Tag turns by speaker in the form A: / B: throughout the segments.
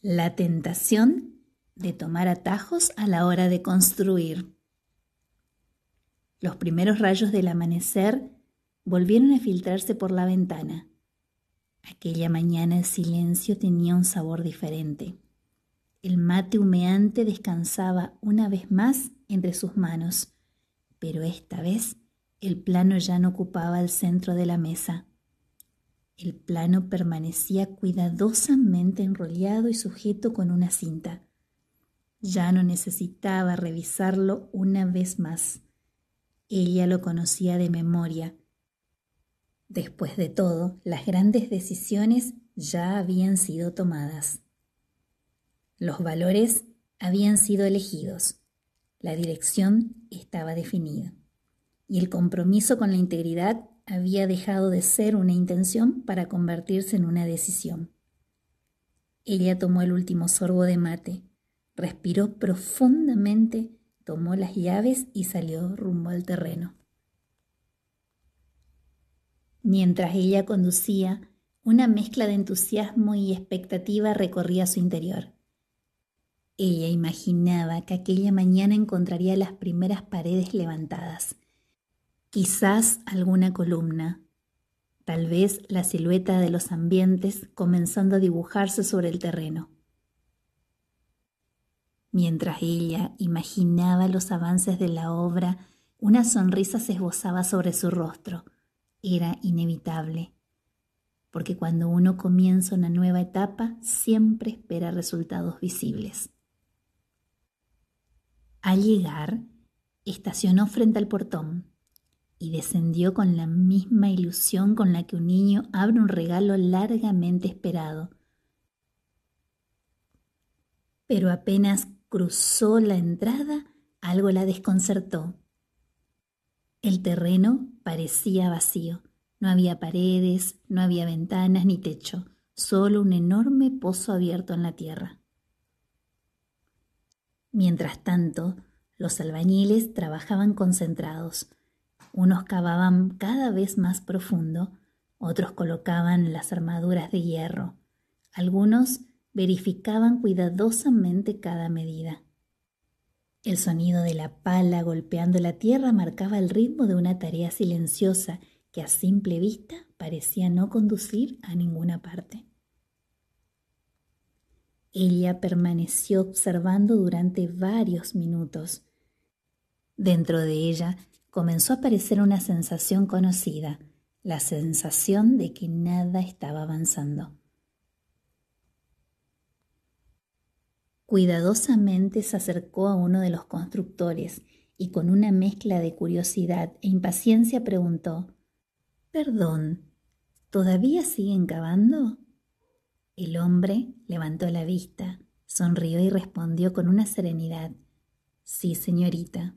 A: La tentación de tomar atajos a la hora de construir. Los primeros rayos del amanecer volvieron a filtrarse por la ventana. Aquella mañana el silencio tenía un sabor diferente. El mate humeante descansaba una vez más entre sus manos, pero esta vez el plano ya no ocupaba el centro de la mesa. El plano permanecía cuidadosamente enrollado y sujeto con una cinta. Ya no necesitaba revisarlo una vez más. Ella lo conocía de memoria. Después de todo, las grandes decisiones ya habían sido tomadas. Los valores habían sido elegidos. La dirección estaba definida. Y el compromiso con la integridad había dejado de ser una intención para convertirse en una decisión. Ella tomó el último sorbo de mate, respiró profundamente, tomó las llaves y salió rumbo al terreno. Mientras ella conducía, una mezcla de entusiasmo y expectativa recorría su interior. Ella imaginaba que aquella mañana encontraría las primeras paredes levantadas, quizás alguna columna, tal vez la silueta de los ambientes comenzando a dibujarse sobre el terreno. Mientras ella imaginaba los avances de la obra, una sonrisa se esbozaba sobre su rostro. Era inevitable, porque cuando uno comienza una nueva etapa, siempre espera resultados visibles. Al llegar, estacionó frente al portón y descendió con la misma ilusión con la que un niño abre un regalo largamente esperado. Pero apenas cruzó la entrada, algo la desconcertó. El terreno parecía vacío. No había paredes, no había ventanas ni techo, solo un enorme pozo abierto en la tierra. Mientras tanto, los albañiles trabajaban concentrados. Unos cavaban cada vez más profundo, otros colocaban las armaduras de hierro. Algunos verificaban cuidadosamente cada medida. El sonido de la pala golpeando la tierra marcaba el ritmo de una tarea silenciosa que a simple vista parecía no conducir a ninguna parte. Ella permaneció observando durante varios minutos. Dentro de ella comenzó a aparecer una sensación conocida, la sensación de que nada estaba avanzando. Cuidadosamente se acercó a uno de los constructores y con una mezcla de curiosidad e impaciencia preguntó: «Perdón, ¿todavía siguen cavando?» El hombre levantó la vista, sonrió y respondió con una serenidad: «Sí, señorita».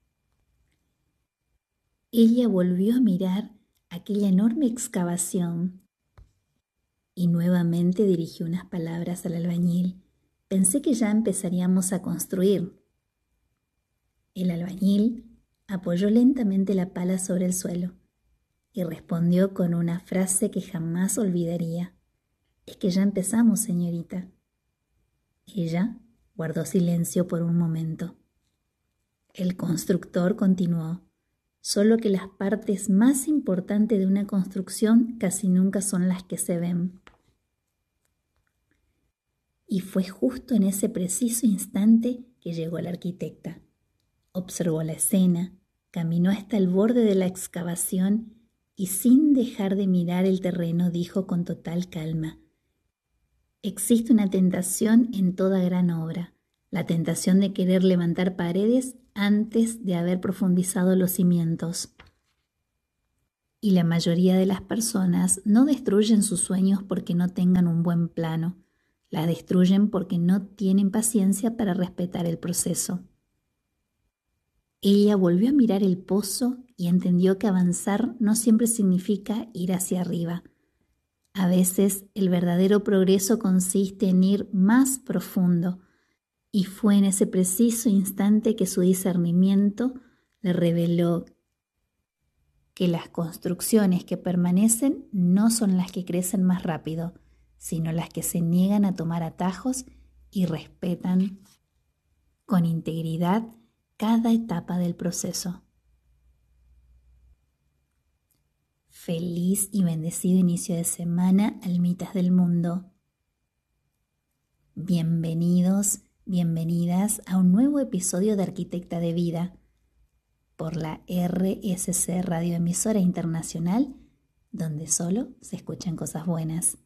A: Ella volvió a mirar aquella enorme excavación y nuevamente dirigió unas palabras al albañil: «Pensé que ya empezaríamos a construir». El albañil apoyó lentamente la pala sobre el suelo y respondió con una frase que jamás olvidaría: «Es que ya empezamos, señorita». Ella guardó silencio por un momento. El constructor continuó: «Solo que las partes más importantes de una construcción casi nunca son las que se ven». Y fue justo en ese preciso instante que llegó la arquitecta. Observó la escena, caminó hasta el borde de la excavación y sin dejar de mirar el terreno dijo con total calma: «Existe una tentación en toda gran obra, la tentación de querer levantar paredes antes de haber profundizado los cimientos. Y la mayoría de las personas no destruyen sus sueños porque no tengan un buen plano. La destruyen porque no tienen paciencia para respetar el proceso». Ella volvió a mirar el pozo y entendió que avanzar no siempre significa ir hacia arriba. A veces el verdadero progreso consiste en ir más profundo, y fue en ese preciso instante que su discernimiento le reveló que las construcciones que permanecen no son las que crecen más rápido, sino las que se niegan a tomar atajos y respetan con integridad cada etapa del proceso. Feliz y bendecido inicio de semana, almitas del mundo. Bienvenidos, bienvenidas a un nuevo episodio de Arquitecta de Vida por la RSC Radioemisora Internacional, donde solo se escuchan cosas buenas.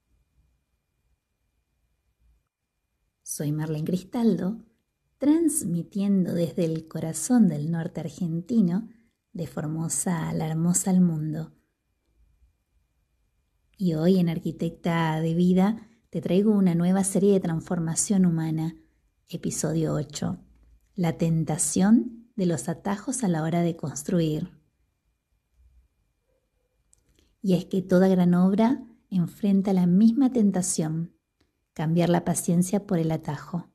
A: Soy Marlene Cristaldo, transmitiendo desde el corazón del norte argentino, de Formosa a la hermosa al mundo. Y hoy en Arquitecta de Vida te traigo una nueva serie de transformación humana, episodio 8, la tentación de los atajos a la hora de construir. Y es que toda gran obra enfrenta la misma tentación, cambiar la paciencia por el atajo.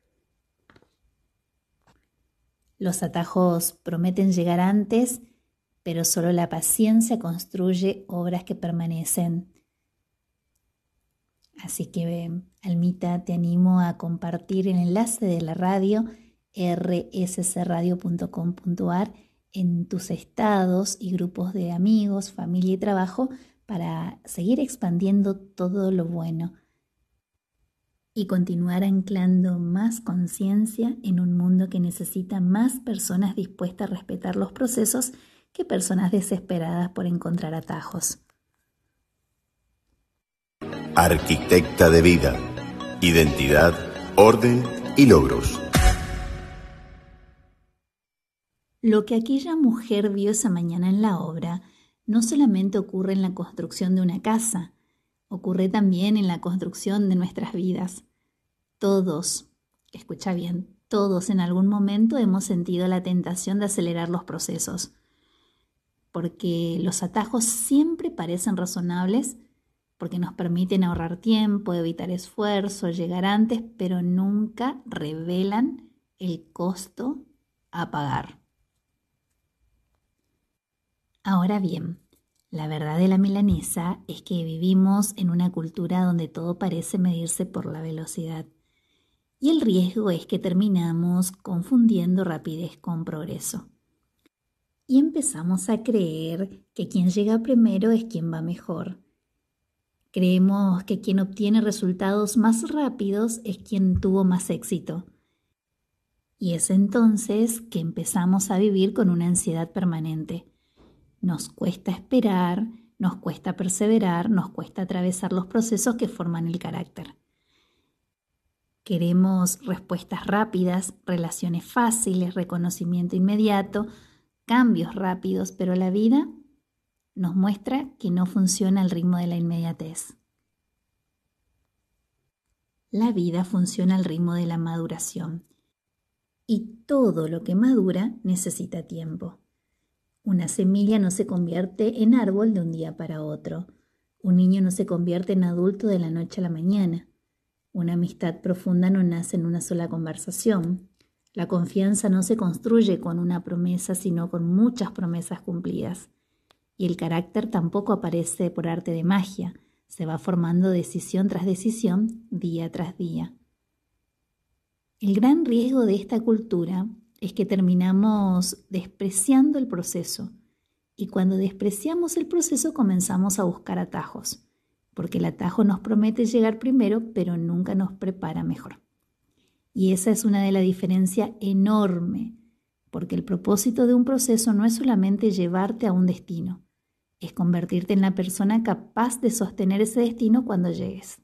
A: Los atajos prometen llegar antes, pero solo la paciencia construye obras que permanecen. Así que, almita, te animo a compartir el enlace de la radio rscradio.com.ar en tus estados y grupos de amigos, familia y trabajo para seguir expandiendo todo lo bueno y continuar anclando más conciencia en un mundo que necesita más personas dispuestas a respetar los procesos que personas desesperadas por encontrar atajos.
B: Arquitecta de vida, identidad, orden y logros.
A: Lo que aquella mujer vio esa mañana en la obra no solamente ocurre en la construcción de una casa, ocurre también en la construcción de nuestras vidas. Todos, escucha bien, todos en algún momento hemos sentido la tentación de acelerar los procesos, porque los atajos siempre parecen razonables, porque nos permiten ahorrar tiempo, evitar esfuerzo, llegar antes, pero nunca revelan el costo a pagar. Ahora bien, la verdad de la milanesa es que vivimos en una cultura donde todo parece medirse por la velocidad. Y el riesgo es que terminamos confundiendo rapidez con progreso. Y empezamos a creer que quien llega primero es quien va mejor. Creemos que quien obtiene resultados más rápidos es quien tuvo más éxito. Y es entonces que empezamos a vivir con una ansiedad permanente. Nos cuesta esperar, nos cuesta perseverar, nos cuesta atravesar los procesos que forman el carácter. Queremos respuestas rápidas, relaciones fáciles, reconocimiento inmediato, cambios rápidos, pero la vida nos muestra que no funciona al ritmo de la inmediatez. La vida funciona al ritmo de la maduración y todo lo que madura necesita tiempo. Una semilla no se convierte en árbol de un día para otro. Un niño no se convierte en adulto de la noche a la mañana. Una amistad profunda no nace en una sola conversación. La confianza no se construye con una promesa, sino con muchas promesas cumplidas. Y el carácter tampoco aparece por arte de magia. Se va formando decisión tras decisión, día tras día. El gran riesgo de esta cultura es que terminamos despreciando el proceso. Y cuando despreciamos el proceso comenzamos a buscar atajos. Porque el atajo nos promete llegar primero, pero nunca nos prepara mejor. Y esa es una de las diferencias enorme, porque el propósito de un proceso no es solamente llevarte a un destino, es convertirte en la persona capaz de sostener ese destino cuando llegues.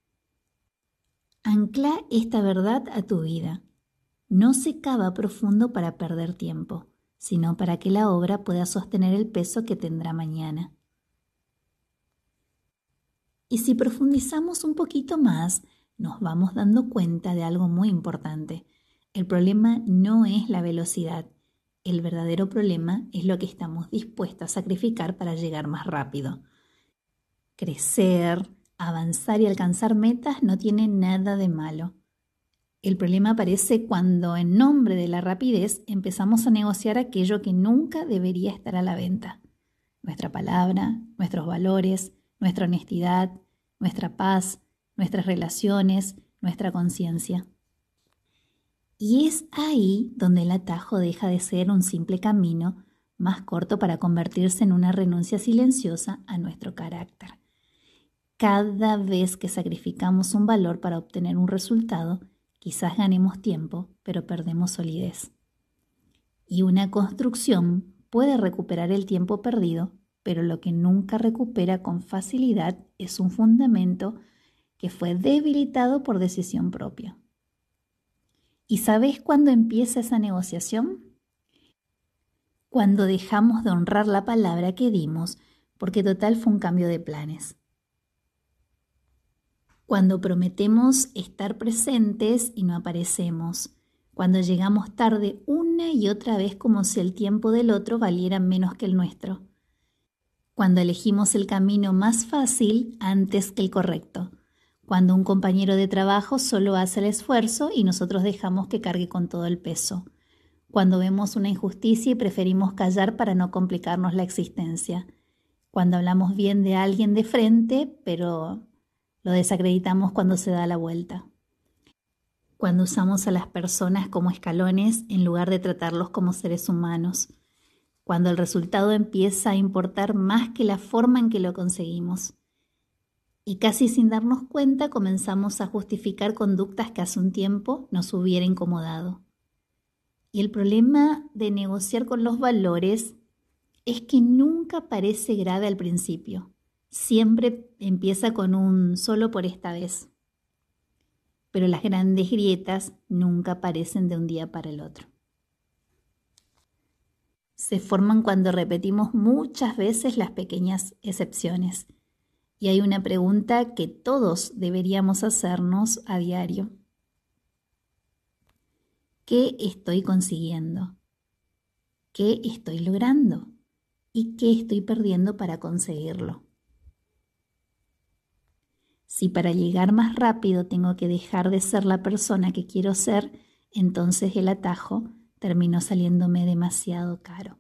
A: Ancla esta verdad a tu vida. No se cava profundo para perder tiempo, sino para que la obra pueda sostener el peso que tendrá mañana. Y si profundizamos un poquito más, nos vamos dando cuenta de algo muy importante. El problema no es la velocidad. El verdadero problema es lo que estamos dispuestos a sacrificar para llegar más rápido. Crecer, avanzar y alcanzar metas no tiene nada de malo. El problema aparece cuando, en nombre de la rapidez, empezamos a negociar aquello que nunca debería estar a la venta. Nuestra palabra, nuestros valores, nuestra honestidad, nuestra paz, nuestras relaciones, nuestra conciencia. Y es ahí donde el atajo deja de ser un simple camino más corto para convertirse en una renuncia silenciosa a nuestro carácter. Cada vez que sacrificamos un valor para obtener un resultado, quizás ganemos tiempo, pero perdemos solidez. Y una construcción puede recuperar el tiempo perdido, pero lo que nunca recupera con facilidad es un fundamento que fue debilitado por decisión propia. ¿Y sabes cuándo empieza esa negociación? Cuando dejamos de honrar la palabra que dimos, porque total fue un cambio de planes. Cuando prometemos estar presentes y no aparecemos. Cuando llegamos tarde una y otra vez como si el tiempo del otro valiera menos que el nuestro. Cuando elegimos el camino más fácil antes que el correcto. Cuando un compañero de trabajo solo hace el esfuerzo y nosotros dejamos que cargue con todo el peso. Cuando vemos una injusticia y preferimos callar para no complicarnos la existencia. Cuando hablamos bien de alguien de frente, pero lo desacreditamos cuando se da la vuelta. Cuando usamos a las personas como escalones en lugar de tratarlos como seres humanos. Cuando el resultado empieza a importar más que la forma en que lo conseguimos. Y casi sin darnos cuenta comenzamos a justificar conductas que hace un tiempo nos hubiera incomodado. Y el problema de negociar con los valores es que nunca parece grave al principio. Siempre empieza con un solo por esta vez. Pero las grandes grietas nunca aparecen de un día para el otro. Se forman cuando repetimos muchas veces las pequeñas excepciones. Y hay una pregunta que todos deberíamos hacernos a diario. ¿Qué estoy consiguiendo? ¿Qué estoy logrando? ¿Y qué estoy perdiendo para conseguirlo? Si para llegar más rápido tengo que dejar de ser la persona que quiero ser, entonces el atajo terminó saliéndome demasiado caro.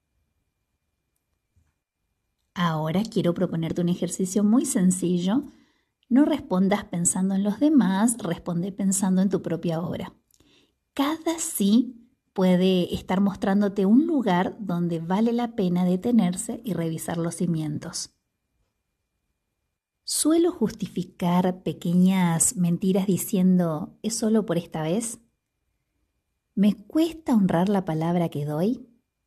A: Ahora quiero proponerte un ejercicio muy sencillo. No respondas pensando en los demás, responde pensando en tu propia obra. Cada sí puede estar mostrándote un lugar donde vale la pena detenerse y revisar los cimientos. ¿Suelo justificar pequeñas mentiras diciendo ¿es solo por esta vez? ¿Me cuesta honrar la palabra que doy?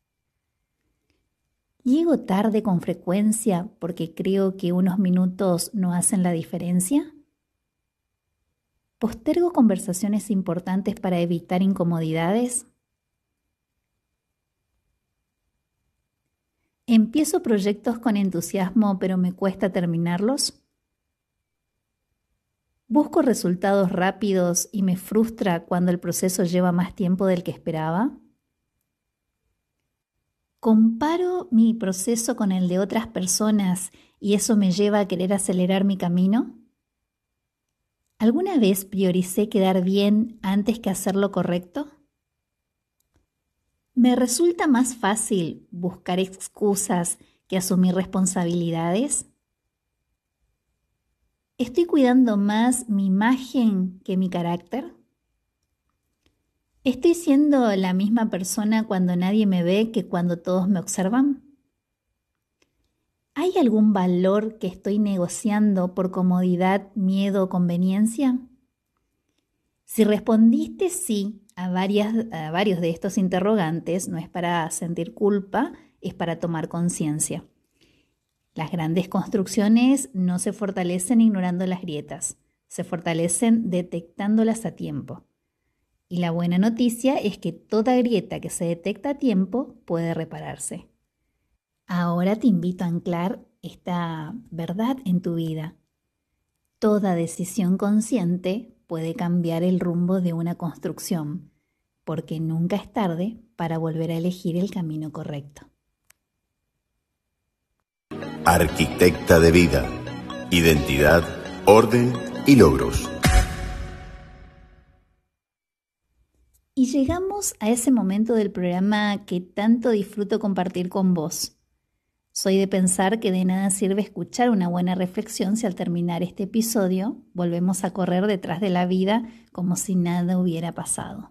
A: ¿Llego tarde con frecuencia porque creo que unos minutos no hacen la diferencia? ¿Postergo conversaciones importantes para evitar incomodidades? ¿Empiezo proyectos con entusiasmo pero me cuesta terminarlos? ¿Busco resultados rápidos y me frustra cuando el proceso lleva más tiempo del que esperaba? ¿Comparo mi proceso con el de otras personas y eso me lleva a querer acelerar mi camino? ¿Alguna vez prioricé quedar bien antes que hacer lo correcto? ¿Me resulta más fácil buscar excusas que asumir responsabilidades? ¿Estoy cuidando más mi imagen que mi carácter? ¿Estoy siendo la misma persona cuando nadie me ve que cuando todos me observan? ¿Hay algún valor que estoy negociando por comodidad, miedo o conveniencia? Si respondiste sí a varios de estos interrogantes, no es para sentir culpa, es para tomar conciencia. Las grandes construcciones no se fortalecen ignorando las grietas, se fortalecen detectándolas a tiempo. Y la buena noticia es que toda grieta que se detecta a tiempo puede repararse. Ahora te invito a anclar esta verdad en tu vida. Toda decisión consciente puede cambiar el rumbo de una construcción, porque nunca es tarde para volver a elegir el camino correcto.
B: Arquitecta de vida, identidad, orden y logros.
A: Y llegamos a ese momento del programa que tanto disfruto compartir con vos. Soy de pensar que de nada sirve escuchar una buena reflexión si al terminar este episodio volvemos a correr detrás de la vida como si nada hubiera pasado.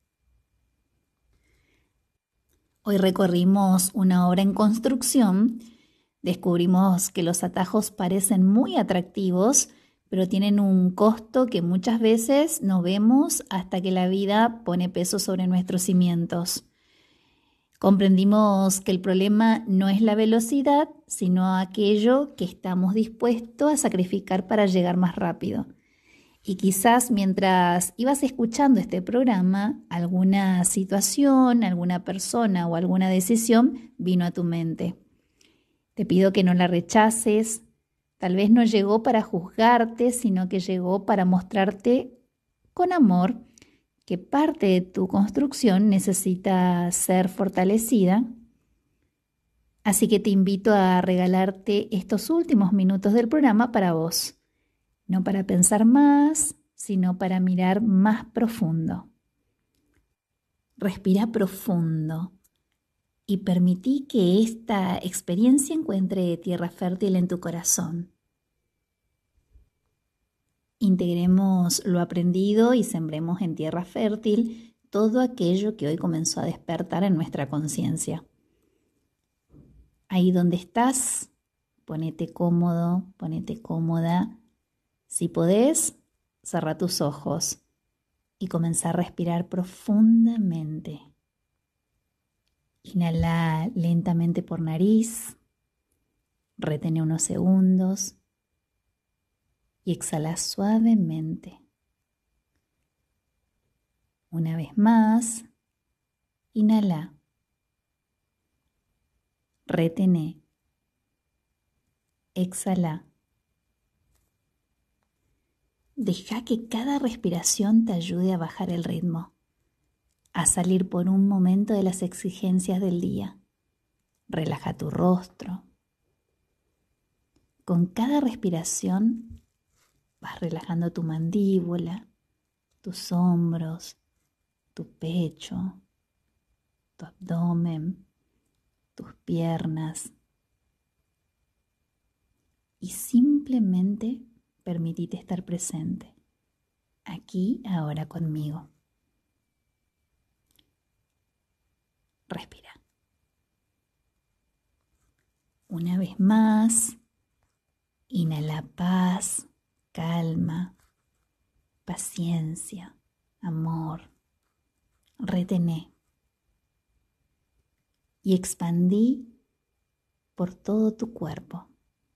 A: Hoy recorrimos una obra en construcción, descubrimos que los atajos parecen muy atractivos, pero tienen un costo que muchas veces no vemos hasta que la vida pone peso sobre nuestros cimientos. Comprendimos que el problema no es la velocidad, sino aquello que estamos dispuestos a sacrificar para llegar más rápido. Y quizás mientras ibas escuchando este programa, alguna situación, alguna persona o alguna decisión vino a tu mente. Te pido que no la rechaces. Tal vez no llegó para juzgarte, sino que llegó para mostrarte con amor que parte de tu construcción necesita ser fortalecida. Así que te invito a regalarte estos últimos minutos del programa para vos. No para pensar más, sino para mirar más profundo. Respira profundo y permití que esta experiencia encuentre tierra fértil en tu corazón. Integremos lo aprendido y sembremos en tierra fértil todo aquello que hoy comenzó a despertar en nuestra conciencia. Ahí donde estás, ponete cómodo, ponete cómoda. Si podés, cerrá tus ojos y comenzá a respirar profundamente. Inhala lentamente por nariz, retén unos segundos y exhala suavemente. Una vez más, inhala, retén, exhala. Deja que cada respiración te ayude a bajar el ritmo, a salir por un momento de las exigencias del día. Relaja tu rostro. Con cada respiración vas relajando tu mandíbula, tus hombros, tu pecho, tu abdomen, tus piernas. Y simplemente permitite estar presente, aquí, ahora conmigo. Respira. Una vez más, inhala paz, calma, paciencia, amor. Retené y expandí por todo tu cuerpo.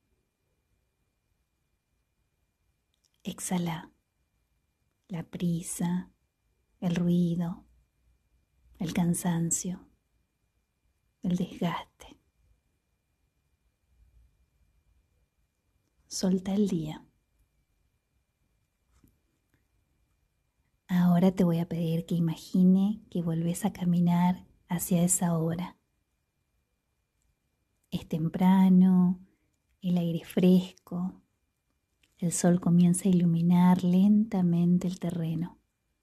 A: Exhala la prisa, el ruido, el cansancio, el desgaste. Solta el día. Ahora te voy a pedir que imagine que volvés a caminar hacia esa hora. Es temprano, el aire fresco, el sol comienza a iluminar lentamente el terreno.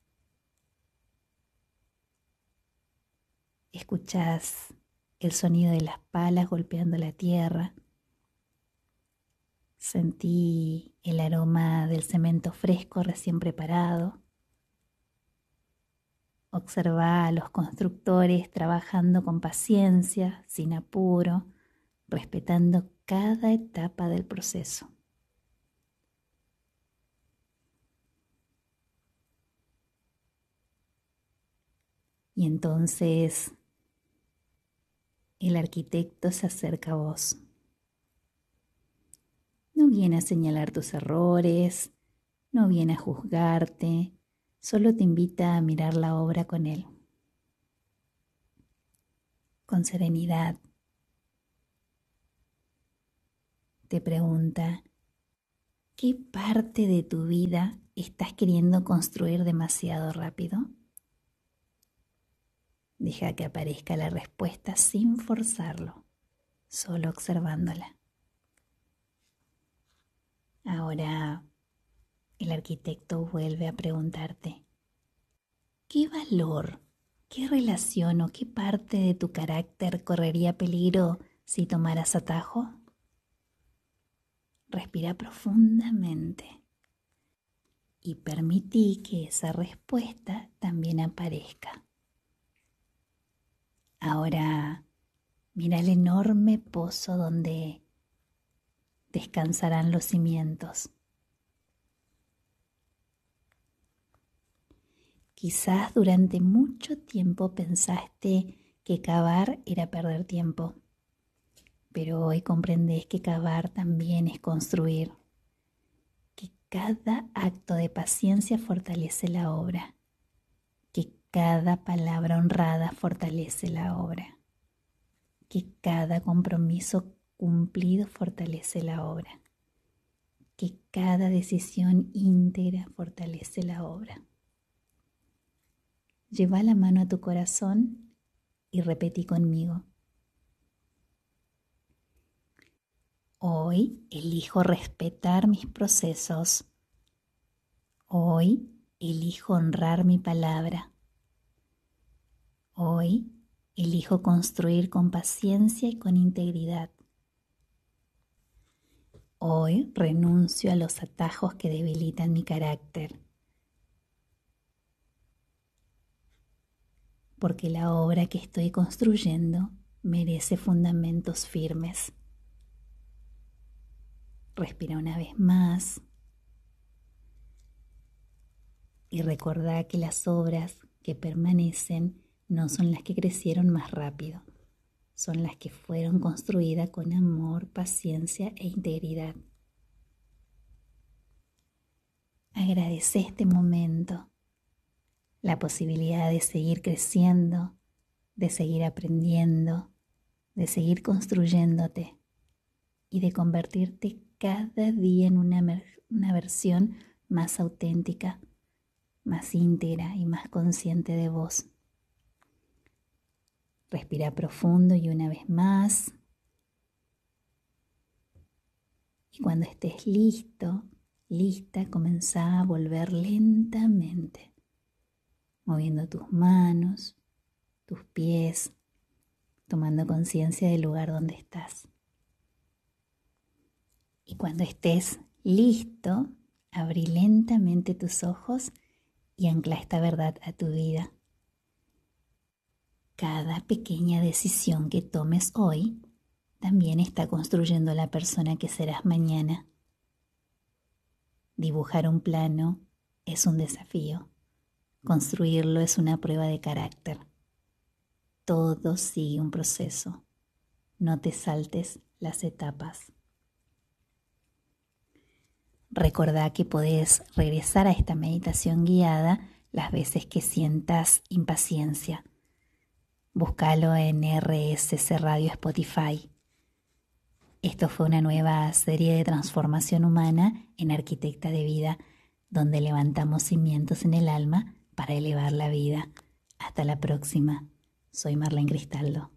A: Escuchás el sonido de las palas golpeando la tierra. Sentí el aroma del cemento fresco recién preparado. Observa a los constructores trabajando con paciencia, sin apuro, respetando cada etapa del proceso. Y entonces el arquitecto se acerca a vos. No viene a señalar tus errores, no viene a juzgarte, solo te invita a mirar la obra con él. Con serenidad. Te pregunta, ¿qué parte de tu vida estás queriendo construir demasiado rápido? Deja que aparezca la respuesta sin forzarlo, solo observándola. Ahora el arquitecto vuelve a preguntarte, ¿qué valor, qué relación o qué parte de tu carácter correría peligro si tomaras atajo? Respira profundamente y permití que esa respuesta también aparezca. Ahora mira el enorme pozo donde descansarán los cimientos. Quizás durante mucho tiempo pensaste que cavar era perder tiempo, pero hoy comprendes que cavar también es construir, que cada acto de paciencia fortalece la obra, que cada palabra honrada fortalece la obra, que cada compromiso cumplido fortalece la obra, que cada decisión íntegra fortalece la obra. Lleva la mano a tu corazón y repetí conmigo. Hoy elijo respetar mis procesos. Hoy elijo honrar mi palabra. Hoy elijo construir con paciencia y con integridad. Hoy renuncio a los atajos que debilitan mi carácter. Porque la obra que estoy construyendo merece fundamentos firmes. Respira una vez más y recordá que las obras que permanecen no son las que crecieron más rápido, son las que fueron construidas con amor, paciencia e integridad. Agradece este momento, la posibilidad de seguir creciendo, de seguir aprendiendo, de seguir construyéndote y de convertirte cada día en una versión más auténtica, más íntegra y más consciente de vos. Respira profundo y una vez más. Y cuando estés listo, lista, comenzá a volver lentamente, moviendo tus manos, tus pies, tomando conciencia del lugar donde estás. Y cuando estés listo, abrí lentamente tus ojos y ancla esta verdad a tu vida. Cada pequeña decisión que tomes hoy también está construyendo la persona que serás mañana. Dibujar un plano es un desafío. Construirlo es una prueba de carácter. Todo sigue un proceso. No te saltes las etapas. Recordá que podés regresar a esta meditación guiada las veces que sientas impaciencia. Búscalo en RSC Radio Spotify. Esto fue una nueva serie de transformación humana en Arquitecta de Vida, donde levantamos cimientos en el alma para elevar la vida. Hasta la próxima. Soy Marlene Cristaldo.